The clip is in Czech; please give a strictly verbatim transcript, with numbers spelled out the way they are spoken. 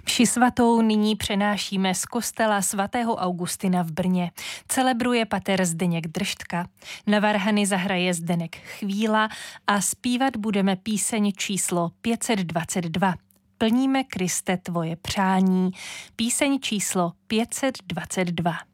Mši svatou nyní přenášíme z kostela svatého Augustina v Brně. Celebruje pater Zdeněk Drštka. Na varhany zahraje Zdeněk Chvíla a zpívat budeme píseň číslo pět set dvacet dva. Plníme, Kriste, tvoje přání. Píseň číslo pět set dvacet dva.